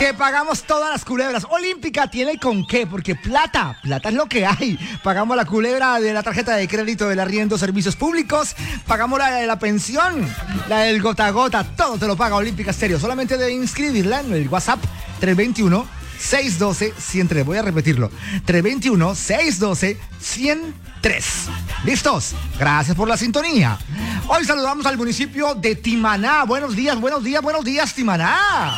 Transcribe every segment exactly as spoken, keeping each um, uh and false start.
Que pagamos todas las culebras. Olímpica tiene con qué, porque plata, plata es lo que hay. Pagamos la culebra de la tarjeta de crédito del arriendo, servicios públicos, pagamos la de la pensión, la del gota a gota, todo te lo paga Olímpica Estéreo. Solamente debe inscribirla en el WhatsApp tres dos uno, seis uno dos, uno cero tres. Voy a repetirlo, tres dos uno, seis uno dos, uno cero tres. ¿Listos? Gracias por la sintonía. Hoy saludamos al municipio de Timaná. Buenos días, buenos días, buenos días, Timaná.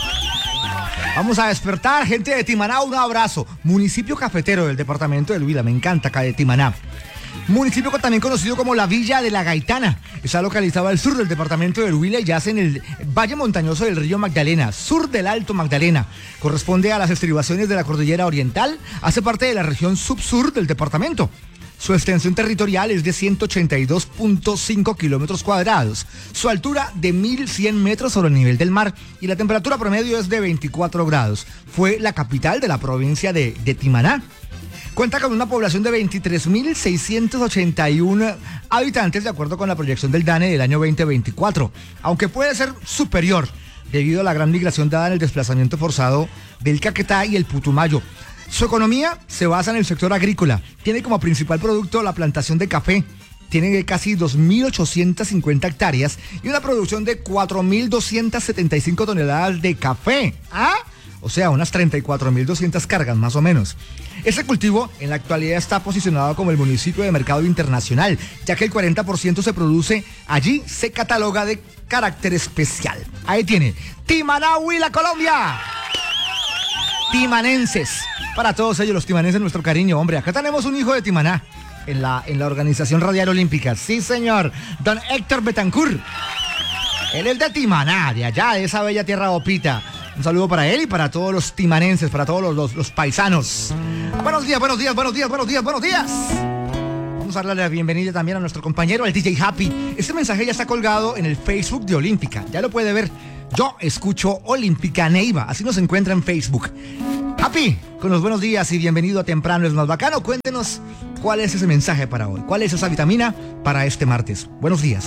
Vamos a despertar, gente de Timaná, un abrazo. Municipio cafetero del departamento del Huila, me encanta acá de Timaná. Municipio también conocido como la Villa de la Gaitana. Está localizado al sur del departamento del Huila y yace en el valle montañoso del río Magdalena, sur del Alto Magdalena. Corresponde a las estribaciones de la cordillera oriental, hace parte de la región subsur del departamento. Su extensión territorial es de ciento ochenta y dos punto cinco kilómetros cuadrados, su altura de mil cien metros sobre el nivel del mar y la temperatura promedio es de veinticuatro grados. Fue la capital de la provincia de, de Timaná. Cuenta con una población de veintitrés mil seiscientos ochenta y uno habitantes de acuerdo con la proyección del DANE del año veinte veinticuatro, aunque puede ser superior debido a la gran migración dada en el desplazamiento forzado del Caquetá y el Putumayo. Su economía se basa en el sector agrícola. Tiene como principal producto la plantación de café. Tiene casi dos mil ochocientas cincuenta hectáreas y una producción de cuatro mil doscientas setenta y cinco toneladas de café. ¿Ah? O sea, unas treinta y cuatro mil doscientas cargas más o menos. Este cultivo en la actualidad está posicionado como el municipio de mercado internacional, ya que el cuarenta por ciento se produce allí, se cataloga de carácter especial. Ahí tiene, Timaná, Huila, Colombia. Timanenses. Para todos ellos, los timanenses, nuestro cariño, hombre. Acá tenemos un hijo de Timaná en la, en la Organización Radial Olímpica. Sí, señor. Don Héctor Betancourt. Él es de Timaná, de allá, de esa bella tierra opita. Un saludo para él y para todos los timanenses, para todos los, los, los paisanos. Buenos días, buenos días, buenos días, buenos días, buenos días. Vamos a darle la bienvenida también a nuestro compañero, el D J Happy. Este mensaje ya está colgado en el Facebook de Olímpica. Ya lo puede ver. Yo escucho Olímpica Neiva. Así nos encuentra en Facebook. Happy, con los buenos días y bienvenido a Temprano es más bacano. Cuéntenos cuál es ese mensaje para hoy. ¿Cuál es esa vitamina para este martes? Buenos días.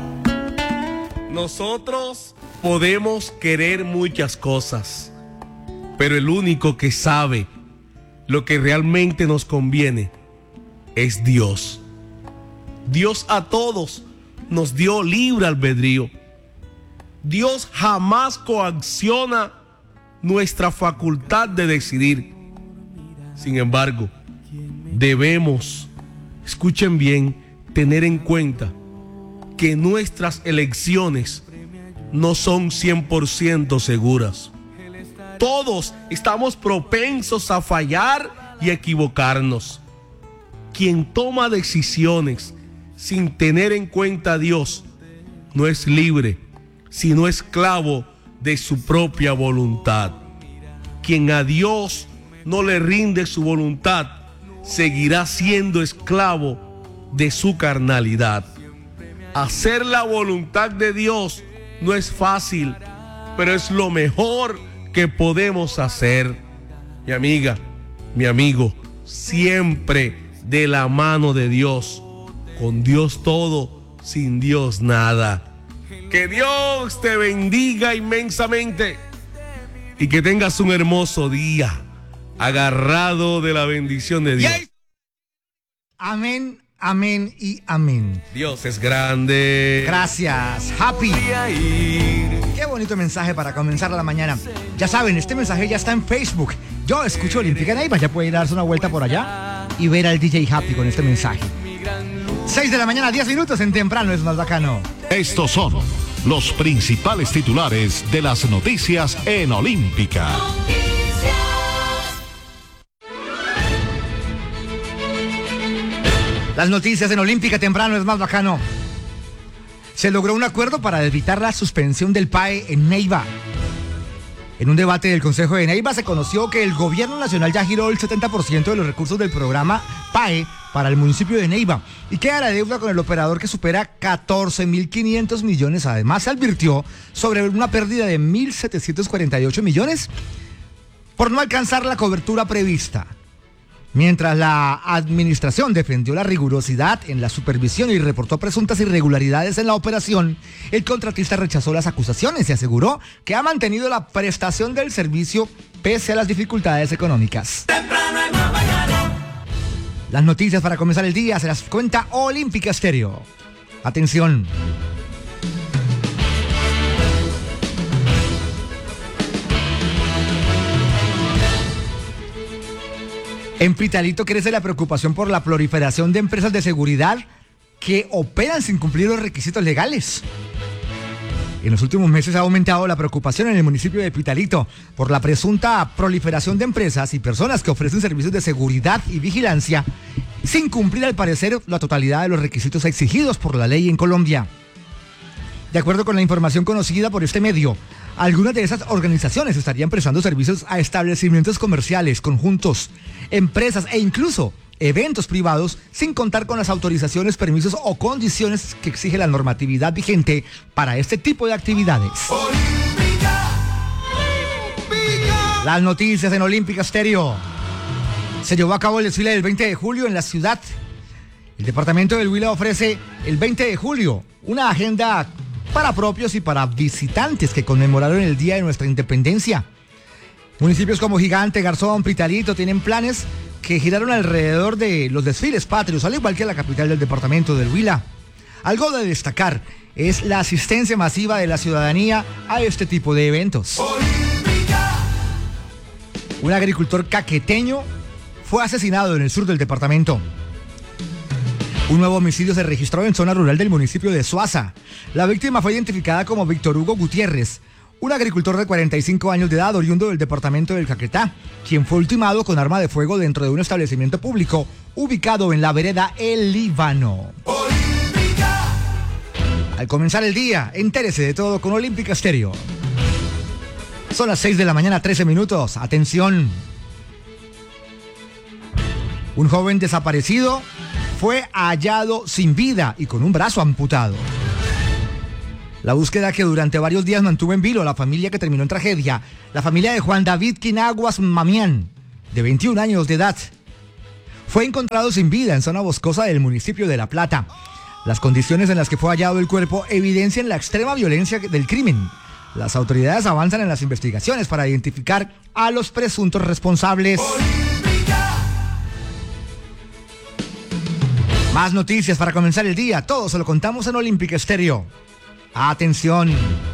Nosotros podemos querer muchas cosas, pero el único que sabe lo que realmente nos conviene es Dios. Dios a todos nos dio libre albedrío. Dios jamás coacciona nuestra facultad de decidir. Sin embargo, debemos, escuchen bien, tener en cuenta que nuestras elecciones no son cien por ciento seguras. Todos estamos propensos a fallar y equivocarnos. Quien toma decisiones sin tener en cuenta a Dios no es libre, sino esclavo de su propia voluntad. Quien a Dios no le rinde su voluntad, seguirá siendo esclavo de su carnalidad. Hacer la voluntad de Dios no es fácil, pero es lo mejor que podemos hacer. Mi amiga, mi amigo, siempre de la mano de Dios. Con Dios todo, sin Dios nada. Que Dios te bendiga inmensamente y que tengas un hermoso día agarrado de la bendición de Dios. Amén, amén y amén. Dios es grande. Gracias, Happy. Qué bonito mensaje para comenzar la mañana. Ya saben, este mensaje ya está en Facebook. Yo escucho Olímpica Neiva, ya puede ir a darse una vuelta por allá y ver al D J Happy con este mensaje. seis de la mañana, diez minutos en Temprano es más bacano. Estos son los principales titulares de las noticias en Olímpica. Las noticias en Olímpica Temprano es más bacano. Se logró un acuerdo para evitar la suspensión del P A E en Neiva. En un debate del Consejo de Neiva se conoció que el gobierno nacional ya giró el setenta por ciento de los recursos del programa P A E para el municipio de Neiva y queda la deuda con el operador que supera catorce mil quinientos millones. Además se advirtió sobre una pérdida de mil setecientos cuarenta y ocho millones por no alcanzar la cobertura prevista. Mientras la administración defendió la rigurosidad en la supervisión y reportó presuntas irregularidades en la operación, el contratista rechazó las acusaciones y aseguró que ha mantenido la prestación del servicio pese a las dificultades económicas. Las noticias para comenzar el día se las cuenta Olímpica Estéreo. Atención. En Pitalito crece la preocupación por la proliferación de empresas de seguridad que operan sin cumplir los requisitos legales. En los últimos meses ha aumentado la preocupación en el municipio de Pitalito por la presunta proliferación de empresas y personas que ofrecen servicios de seguridad y vigilancia sin cumplir, al parecer, la totalidad de los requisitos exigidos por la ley en Colombia. De acuerdo con la información conocida por este medio, algunas de esas organizaciones estarían prestando servicios a establecimientos comerciales, conjuntos, empresas e incluso eventos privados sin contar con las autorizaciones, permisos o condiciones que exige la normatividad vigente para este tipo de actividades. Olímpica. Olímpica. Las noticias en Olímpica Estéreo. Se llevó a cabo el desfile del veinte de julio en la ciudad. El departamento del Huila ofrece el veinte de julio una agenda para propios y para visitantes que conmemoraron el Día de nuestra Independencia. Municipios como Gigante, Garzón, Pitalito tienen planes que giraron alrededor de los desfiles patrios, al igual que la capital del departamento del Huila. Algo de destacar es la asistencia masiva de la ciudadanía a este tipo de eventos. Olímpica. Un agricultor caqueteño fue asesinado en el sur del departamento. Un nuevo homicidio se registró en zona rural del municipio de Suaza. La víctima fue identificada como Víctor Hugo Gutiérrez, un agricultor de cuarenta y cinco años de edad, oriundo del departamento del Caquetá, quien fue ultimado con arma de fuego dentro de un establecimiento público ubicado en la vereda El Líbano. Olímpica. Al comenzar el día, entérese de todo con Olímpica Estéreo. Son las seis de la mañana, trece minutos. Atención. Un joven desaparecido fue hallado sin vida y con un brazo amputado. La búsqueda, que durante varios días mantuvo en vilo a la familia que terminó en tragedia, la familia de Juan David Quinaguas Mamián, de veintiún años de edad, fue encontrado sin vida en zona boscosa del municipio de La Plata. Las condiciones en las que fue hallado el cuerpo evidencian la extrema violencia del crimen. Las autoridades avanzan en las investigaciones para identificar a los presuntos responsables. Olímpica. Más noticias para comenzar el día. Todo se lo contamos en Olímpica Estéreo. Atención.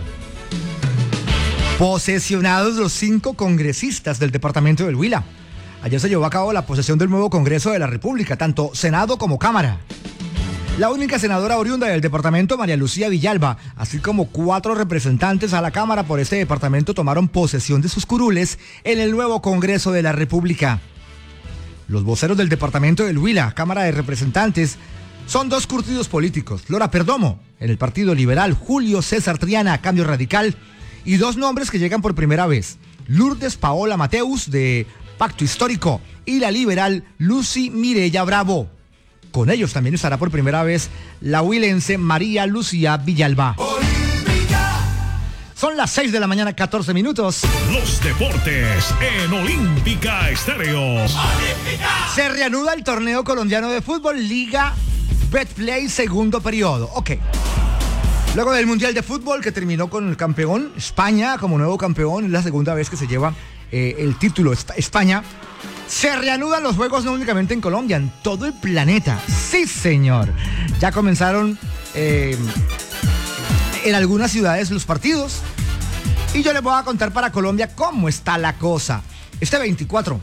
Posesionados los cinco congresistas del departamento del Huila. Ayer se llevó a cabo la posesión del nuevo Congreso de la República, tanto Senado como Cámara. La única senadora oriunda del departamento, María Lucía Villalba, así como cuatro representantes a la Cámara por este departamento, tomaron posesión de sus curules en el nuevo Congreso de la República. Los voceros del departamento del Huila, Cámara de Representantes, son dos curtidos políticos: Lora Perdomo, en el Partido Liberal; Julio César Triana, Cambio Radical; y dos nombres que llegan por primera vez: Lourdes Paola Mateus, de Pacto Histórico, y la liberal Lucy Mireya Bravo. Con ellos también estará por primera vez la huilense María Lucía Villalba. Olímpica. Son las seis de la mañana, catorce minutos. Los deportes en Olímpica Estéreo. Olímpica. Se reanuda el torneo colombiano de fútbol, Liga Betplay, segundo periodo. Ok. Luego del Mundial de Fútbol, que terminó con el campeón España como nuevo campeón, es la segunda vez que se lleva eh, el título España. Se reanudan los juegos no únicamente en Colombia, en todo el planeta. Sí, señor. Ya comenzaron eh, en algunas ciudades los partidos. Y yo les voy a contar para Colombia cómo está la cosa. Este veinticuatro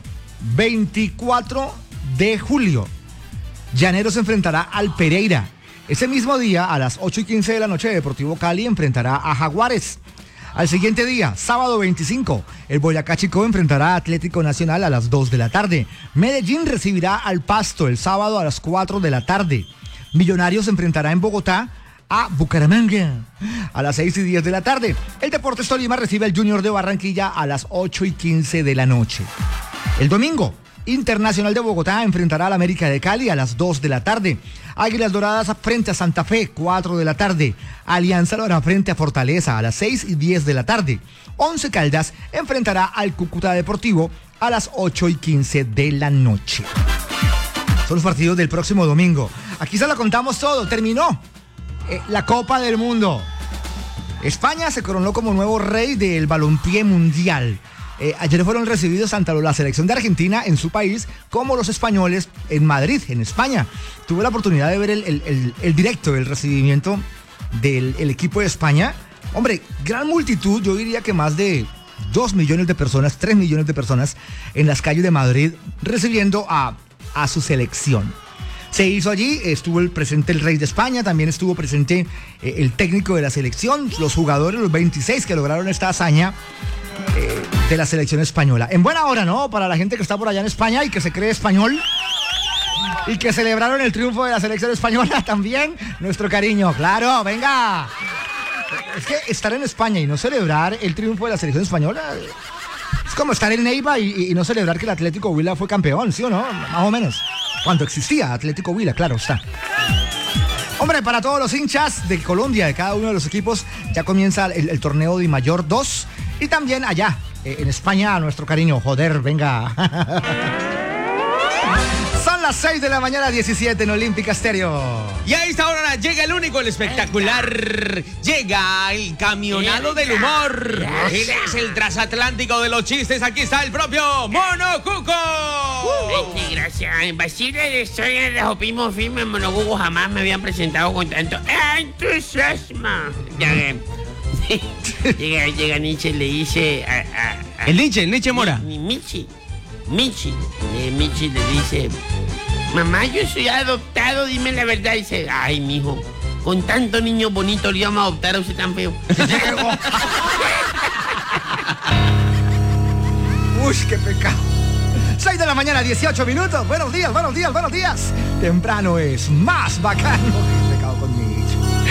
de julio, Llanero se enfrentará al Pereira. Ese mismo día, a las ocho y quince de la noche, Deportivo Cali enfrentará a Jaguares. Al siguiente día, sábado veinticinco, el Boyacá Chico enfrentará a Atlético Nacional a las dos de la tarde. Medellín recibirá al Pasto el sábado a las cuatro de la tarde. Millonarios se enfrentará en Bogotá a Bucaramanga a las seis y diez de la tarde. El Deportes Tolima recibe al Junior de Barranquilla a las ocho y quince de la noche. El domingo, Internacional de Bogotá enfrentará al América de Cali a las dos de la tarde. Águilas Doradas frente a Santa Fe, cuatro de la tarde. Alianza Lora frente a Fortaleza a las seis y diez de la tarde. Once Caldas enfrentará al Cúcuta Deportivo a las ocho y quince de la noche. Son los partidos del próximo domingo. Aquí se lo contamos todo. Terminó eh, la Copa del Mundo. España se coronó como nuevo rey del balompié mundial. Eh, ayer fueron recibidos tanto la selección de Argentina en su país como los españoles en Madrid, en España. Tuve la oportunidad de ver el, el, el, el directo del recibimiento del el equipo de España. Hombre, gran multitud, yo diría que más de dos millones de personas, tres millones de personas en las calles de Madrid recibiendo a, a su selección. Se hizo allí, estuvo el presente el rey de España, también estuvo presente eh, el técnico de la selección, los jugadores, los veintiséis que lograron esta hazaña eh, de la selección española. En buena hora, ¿no? Para la gente que está por allá en España y que se cree español y que celebraron el triunfo de la selección española también, nuestro cariño. ¡Claro, venga! Es que estar en España y no celebrar el triunfo de la selección española es como estar en Neiva y, y no celebrar que el Atlético Huila fue campeón, ¿sí o no? Más o menos. Cuando existía Atlético Huila, claro está. Hombre, para todos los hinchas de Colombia, de cada uno de los equipos, ya comienza el, el torneo de Mayor dos. Y también allá, eh, en España, nuestro cariño. Joder, venga. Son las seis de la mañana, diecisiete en Olímpica Estéreo. Y a esta hora llega el único, el espectacular. Llega el camionado del humor. Él es el transatlántico de los chistes. Aquí está el propio Mono Cuco. Ay, gracias. En Basile de historia de los opimos firmes, Mono Cuco jamás me habían presentado con tanto entusiasmo. Ya que llega, llega Nietzsche y le dice a, a, a El Nietzsche, el Nietzsche Mora. Mi, mi Michi, Michi, eh, Michi le dice: mamá, yo soy adoptado, dime la verdad. Y dice: ay, mijo, con tanto niño bonito le íbamos a adoptar a usted tan feo. Uy, qué pecado. seis de la mañana, dieciocho minutos. Buenos días, buenos días, buenos días. Temprano es más bacano. Qué pecado conmigo.